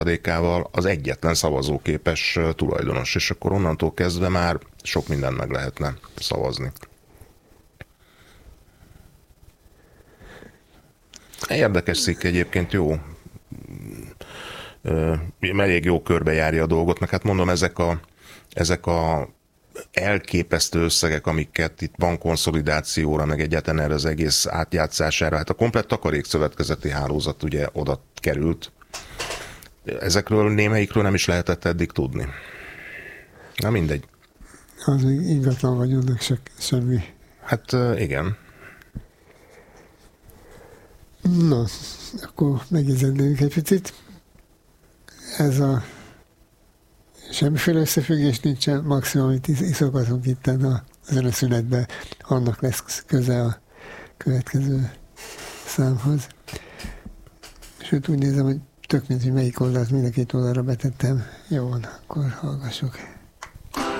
adékával az egyetlen szavazóképes tulajdonos, és akkor onnantól kezdve már sok mindent meg lehetne szavazni. Érdekes cikk egyébként, jó. Elég jó körbejárja a dolgot, meg hát mondom, ezek a elképesztő összegek, amiket itt bankkonszolidációra, meg egyáltalán erre az egész átjátszására, hát a komplett takarékszövetkezeti hálózat ugye oda került. Ezekről némelyikről nem is lehetett eddig tudni. Na mindegy. Az még ingatlan vagyonnak semmi. Hát igen. Na, akkor megizendünk egy picit. Ez a semmiféle összefüggés nincsen, maximum, amit iszogatunk itt a zeneszünetben, annak lesz köze a következő számhoz. Sőt, úgy nézem, hogy tök mint, hogy melyik oldalt, mind a két oldalra betettem. Jó van, akkor hallgassuk.